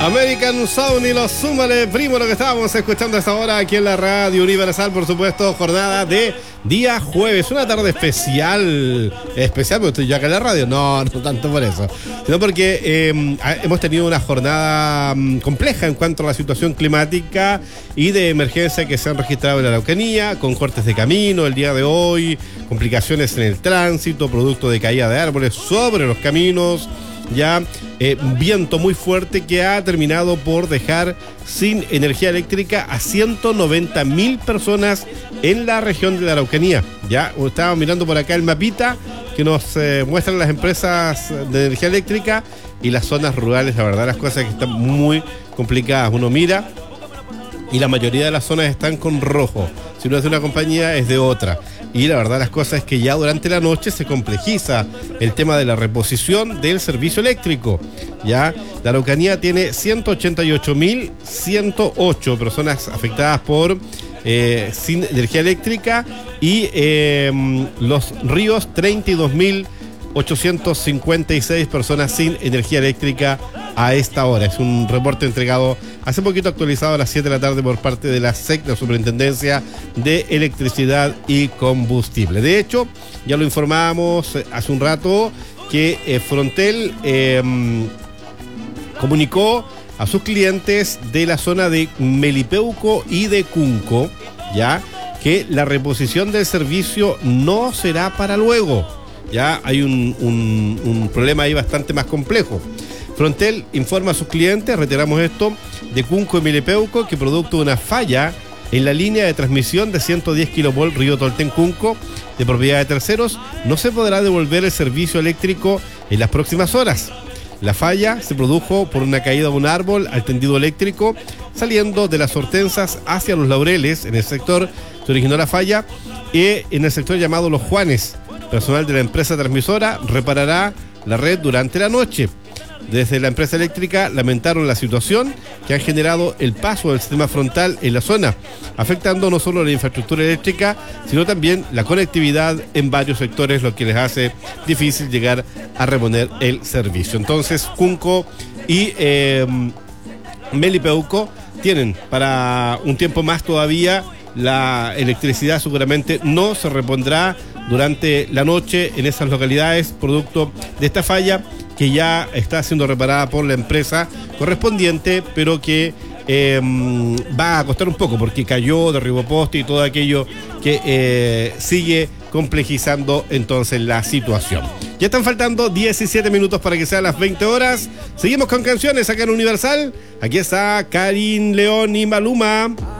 American Sound y los Súmale, primo, lo que estábamos escuchando a esta hora aquí en la Radio Universal, por supuesto, jornada de día jueves, una tarde especial, porque estoy yo acá en la radio, no tanto por eso, sino porque hemos tenido una jornada compleja en cuanto a la situación climática y de emergencia que se han registrado en la Araucanía, con cortes de camino el día de hoy, complicaciones en el tránsito, producto de caída de árboles sobre los caminos, ya viento muy fuerte que ha terminado por dejar sin energía eléctrica a 190.000 personas en la región de la Araucanía. Ya estábamos mirando por acá el mapita que nos muestran las empresas de energía eléctrica y las zonas rurales. La verdad, las cosas que están muy complicadas. Uno mira y la mayoría de las zonas están con rojo. Si no es de una compañía, es de otra. Y la verdad, las cosas es que ya durante la noche se complejiza el tema de la reposición del servicio eléctrico. Ya la Araucanía tiene 188.108 personas afectadas por sin energía eléctrica y Los Ríos 32.856 personas sin energía eléctrica a esta hora. Es un reporte entregado hace poquito, actualizado a las 7 de la tarde por parte de la SEC, la Superintendencia de Electricidad y Combustible. De hecho, ya lo informábamos hace un rato que Frontel comunicó a sus clientes de la zona de Melipeuco y de Cunco, ya que la reposición del servicio no será para luego. Ya hay un problema ahí bastante más complejo. Frontel informa a sus clientes, reiteramos esto, de Cunco y Melipeuco, que producto de una falla en la línea de transmisión de 110 kV Río Tolten-Cunco, de propiedad de terceros, no se podrá devolver el servicio eléctrico en las próximas horas. La falla se produjo por una caída de un árbol al tendido eléctrico, saliendo de las Hortensas hacia Los Laureles. En el sector se originó la falla y en el sector llamado Los Juanes. Personal de la empresa transmisora reparará la red durante la noche. Desde la empresa eléctrica lamentaron la situación que han generado el paso del sistema frontal en la zona, afectando no solo la infraestructura eléctrica, sino también la conectividad en varios sectores, lo que les hace difícil llegar a reponer el servicio. Entonces, Cunco y Melipeuco tienen para un tiempo más todavía. La electricidad seguramente no se repondrá durante la noche en esas localidades, producto de esta falla que ya está siendo reparada por la empresa correspondiente, pero que va a costar un poco porque cayó, derribó poste y todo aquello que sigue complejizando entonces la situación. Ya están faltando 17 minutos para que sean las 20 horas. Seguimos con canciones acá en Universal. Aquí está Karin León y Maluma.